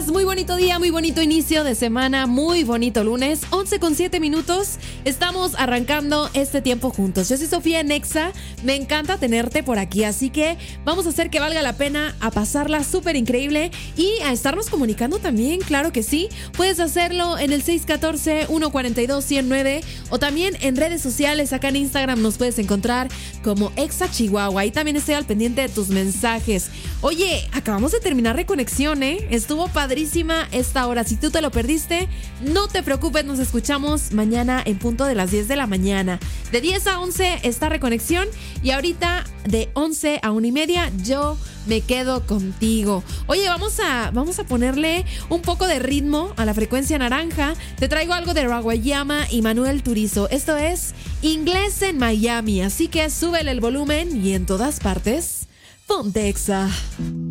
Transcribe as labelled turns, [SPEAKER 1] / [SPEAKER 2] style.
[SPEAKER 1] Muy bonito día, muy bonito inicio de semana, muy bonito lunes, 11:07. Estamos arrancando este tiempo juntos. Yo soy Sofía Nexa, me encanta tenerte por aquí, así que vamos a hacer que valga la pena, a pasarla súper increíble y a estarnos comunicando también, claro que sí. Puedes hacerlo en el 614-142-109 o también en redes sociales. Acá en Instagram nos puedes encontrar como Exa Chihuahua. Ahí también estoy al pendiente de tus mensajes. Oye, acabamos de terminar Reconexión, Estuvo padrísima esta hora. Si tú te lo perdiste, no te preocupes, nos escuchamos mañana en punto de las 10 de la mañana. De 10 a 11 está Reconexión y ahorita de 11 a 1:30 yo me quedo contigo. Oye, vamos a ponerle un poco de ritmo a la frecuencia naranja. Te traigo algo de Rawayama y Manuel Turizo. Esto es Inglés en Miami, así que súbele el volumen y en todas partes, ponte Exa.